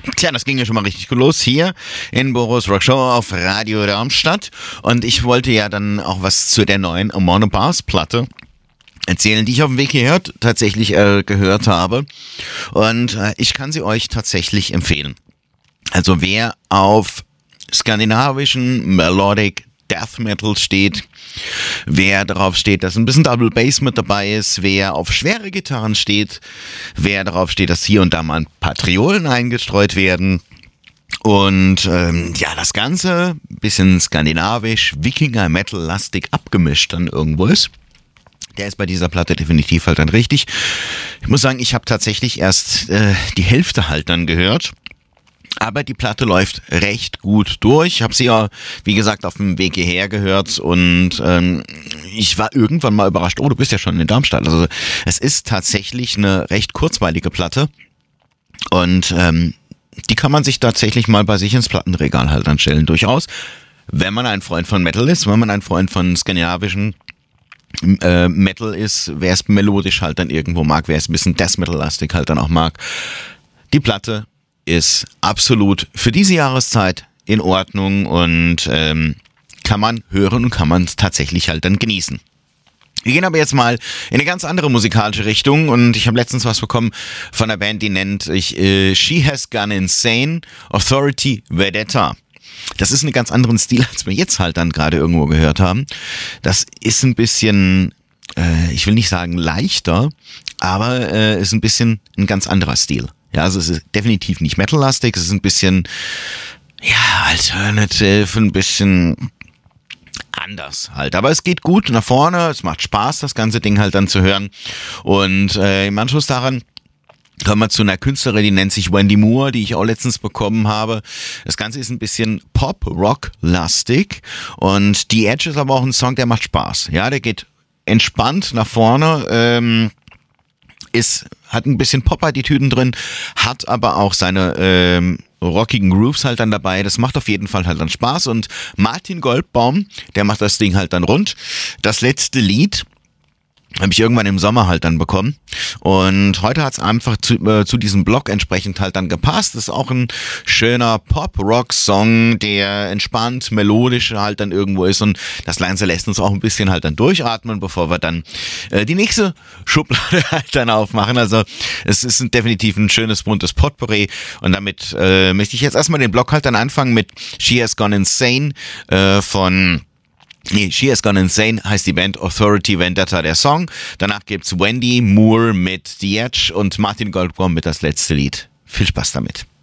Tja, das ging ja schon mal richtig gut los hier in Boros Rock Show auf Radio Darmstadt. Und ich wollte ja dann auch was zu der neuen Amon Amarth Platte erzählen, die ich auf dem Weg hierher tatsächlich gehört habe. Und ich kann sie euch tatsächlich empfehlen. Also wer auf skandinavischen Melodic Death Metal steht, wer darauf steht, dass ein bisschen Double Bass mit dabei ist, wer auf schwere Gitarren steht, wer darauf steht, dass hier und da mal ein paar Triolen eingestreut werden und das Ganze ein bisschen skandinavisch, Wikinger-Metal-lastig abgemischt dann irgendwo ist. Der ist bei dieser Platte definitiv halt dann richtig. Ich muss sagen, ich habe tatsächlich erst die Hälfte halt dann gehört. Aber die Platte läuft recht gut durch. Ich habe sie ja, wie gesagt, auf dem Weg hierher gehört und ich war irgendwann mal überrascht. Oh, du bist ja schon in Darmstadt. Also es ist tatsächlich eine recht kurzweilige Platte und die kann man sich tatsächlich mal bei sich ins Plattenregal halt anstellen. Durchaus, wenn man ein Freund von Metal ist, wenn man ein Freund von skandinavischen Metal ist, wer es melodisch halt dann irgendwo mag, wer es ein bisschen Death Metal-lastig halt dann auch mag. Die Platte ist absolut für diese Jahreszeit in Ordnung und kann man hören und kann man es tatsächlich halt dann genießen. Wir gehen aber jetzt mal in eine ganz andere musikalische Richtung und ich habe letztens was bekommen von einer Band, die nennt sich She Has Gone Insane, Authority Vendetta. Das ist ein ganz anderen Stil, als wir jetzt halt dann gerade irgendwo gehört haben. Das ist ein bisschen, ich will nicht sagen leichter, aber ist ein bisschen ein ganz anderer Stil. Ja, also es ist definitiv nicht Metal-lastig, es ist ein bisschen, alternative, ein bisschen anders halt. Aber es geht gut nach vorne, es macht Spaß, das ganze Ding halt dann zu hören. Und im Anschluss daran kommen wir zu einer Künstlerin, die nennt sich Wendy Moore, die ich auch letztens bekommen habe. Das Ganze ist ein bisschen Pop-Rock-lastig und The Edge ist aber auch ein Song, der macht Spaß. Ja, der geht entspannt nach vorne, hat ein bisschen Pop-Attitüden drin, hat aber auch seine rockigen Grooves halt dann dabei. Das macht auf jeden Fall halt dann Spaß. Und Martin Goldbaum, der macht das Ding halt dann rund. Das letzte Lied habe ich irgendwann im Sommer halt dann bekommen. Und heute hat es einfach zu diesem Blog entsprechend halt dann gepasst. Das ist auch ein schöner Pop-Rock-Song, der entspannt, melodisch halt dann irgendwo ist. Und das Ganze lässt uns auch ein bisschen halt dann durchatmen, bevor wir dann die nächste Schublade halt dann aufmachen. Also es ist definitiv ein schönes, buntes Potpourri. Und damit möchte ich jetzt erstmal den Blog halt dann anfangen mit She Has Gone Insane She Has Gone Insane heißt die Band, Authority Vendetta der Song. Danach gibt's Wendy Moore mit The Edge und Martin Goldbaum mit das letzte Lied. Viel Spaß damit.